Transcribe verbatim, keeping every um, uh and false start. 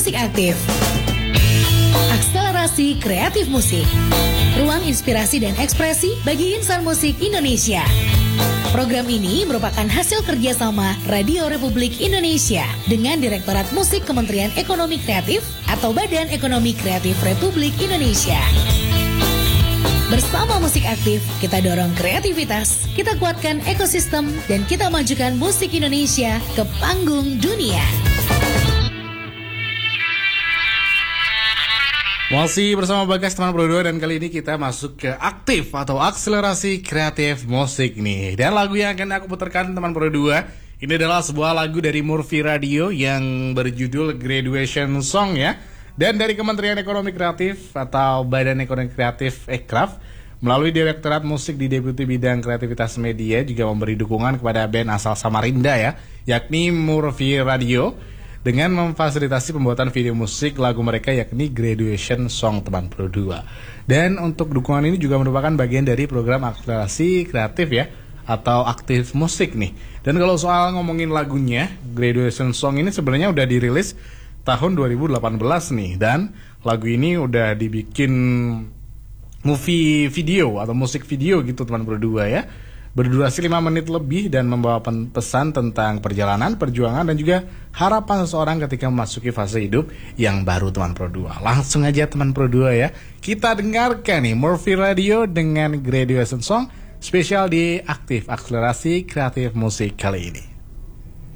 Musik Aktif. Akselerasi kreatif musik. Ruang inspirasi dan ekspresi bagi insan musik Indonesia. Program ini merupakan hasil kerjasama Radio Republik Indonesia dengan Direktorat Musik Kementerian Ekonomi Kreatif atau Badan Ekonomi Kreatif Republik Indonesia. Bersama Musik Aktif, kita dorong kreativitas, kita kuatkan ekosistem, dan kita majukan musik Indonesia ke panggung dunia. Masih bersama Bagas teman Pro dua, dan kali ini kita masuk ke Aktif atau akselerasi kreatif musik nih. Dan lagu yang akan aku putarkan teman Pro dua, ini adalah sebuah lagu dari Murphy Radio yang berjudul Graduation Song ya. Dan dari Kementerian Ekonomi Kreatif atau Badan Ekonomi Kreatif Ekraf melalui Direktorat Musik di Deputi Bidang Kreativitas Media juga memberi dukungan kepada band asal Samarinda ya, yakni Murphy Radio, dengan memfasilitasi pembuatan video musik lagu mereka yakni Graduation Song teman Pro dua. Dan untuk dukungan ini juga merupakan bagian dari program akselerasi kreatif ya, atau aktif musik nih. Dan kalau soal ngomongin lagunya, Graduation Song ini sebenarnya udah dirilis tahun dua ribu delapan belas nih, dan lagu ini udah dibikin movie video atau musik video gitu teman Pro dua ya, berdurasi lima menit lebih dan membawa pesan tentang perjalanan, perjuangan, dan juga harapan seseorang ketika memasuki fase hidup yang baru teman Pro dua. Langsung aja teman Pro dua ya, kita dengarkan nih Murphy Radio dengan Graduation Song spesial di Aktif Akselerasi Kreatif Musik kali ini.